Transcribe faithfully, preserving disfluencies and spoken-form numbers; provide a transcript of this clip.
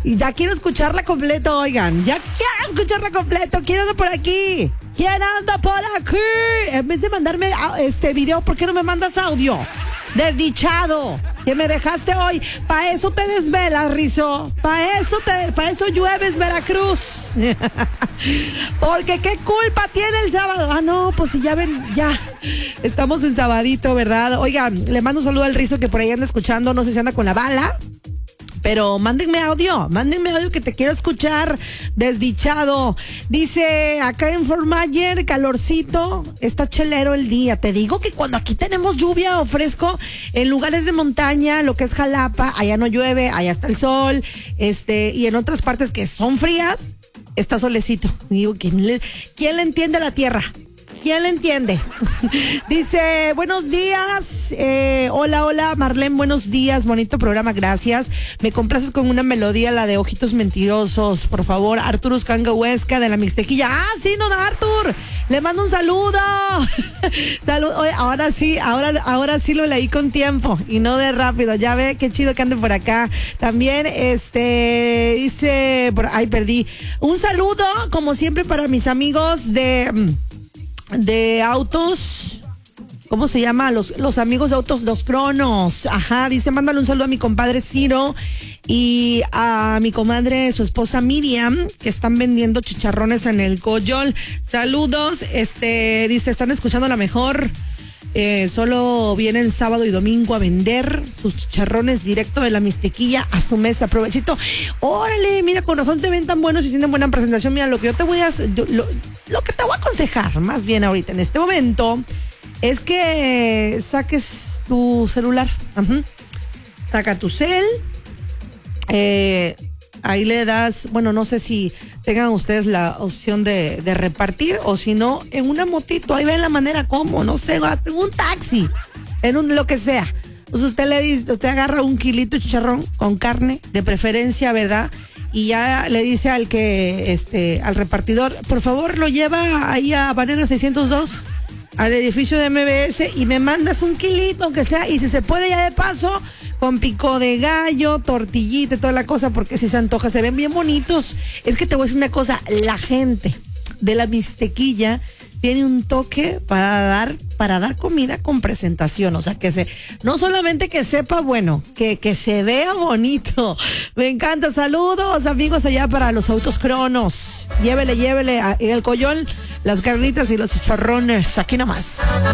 Y ya quiero escucharla completo, oigan. Ya quiero escucharla completo. ¿Quién anda por aquí? ¿Quién anda por aquí? En vez de mandarme este video, ¿por qué no me mandas audio? Desdichado, que me dejaste hoy. Pa' eso te desvelas, Rizo. Pa' eso te, pa' eso llueves, Veracruz. Porque qué culpa tiene el sábado. Ah, no, pues si ya ven, ya estamos en sabadito, ¿verdad? Oigan, le mando un saludo al Rizo que por ahí anda escuchando. No sé si anda con la bala, pero mándenme audio, mándenme audio que te quiero escuchar, desdichado. Dice acá en Fort Myers, calorcito, está chelero el día. Te digo que cuando aquí tenemos lluvia o fresco, en lugares de montaña, lo que es Jalapa, allá no llueve, allá está el sol, este, y en otras partes que son frías, está solecito. Digo, ¿quién le, quién le entiende a la tierra? ¿Quién le entiende? Dice, buenos días. Eh, hola, hola, Marlene, buenos días. Bonito programa, gracias. Me complaces con una melodía, la de Ojitos Mentirosos. Por favor, Artur Uscanga Huesca de la Mixtequilla. Ah, sí, don Artur. Le mando un saludo. Salud. Oye, ahora sí, ahora, ahora sí lo leí con tiempo y no de rápido. Ya ve, qué chido que ande por acá. También, este, dice, por, ay, perdí. Un saludo, como siempre, para mis amigos de... de autos, ¿cómo se llama? Los, los amigos de Autos Dos Cronos. Ajá, dice, mándale un saludo a mi compadre Ciro y a mi comadre, su esposa Miriam, que están vendiendo chicharrones en el Coyol. Saludos, este, dice, están escuchando la mejor. Eh, solo vienen sábado y domingo a vender sus chicharrones directo de la Mixtequilla a su mesa. Provechito. Órale, mira, con razón te ven tan buenos y tienen buena presentación. Mira, lo que yo te voy a lo, lo que te voy a aconsejar más bien ahorita en este momento es que saques tu celular. Ajá. Saca tu cel. Eh, ahí le das, bueno, no sé si tengan ustedes la opción de, de repartir o si no, en una motito, ahí ven la manera como, no sé, en un taxi, en un lo que sea. Pues usted le dice, usted agarra un kilito de chicharrón con carne, de preferencia, ¿verdad? Y ya le dice al que, este, al repartidor, por favor lo lleva ahí a Banera seiscientos dos, al edificio de M B S, y me mandas un kilito, aunque sea, y si se puede ya de paso, con pico de gallo, tortillita y toda la cosa, porque si se antoja, se ven bien bonitos. Es que te voy a decir una cosa, la gente de la Mixtequilla tiene un toque para dar, para dar comida con presentación, o sea, que se, no solamente que sepa bueno, que, que se vea bonito. Me encanta. Saludos, amigos, allá para los Autos Cronos. Llévele, llévele a, en el Coyol las carnitas y los chicharrones, aquí nomás.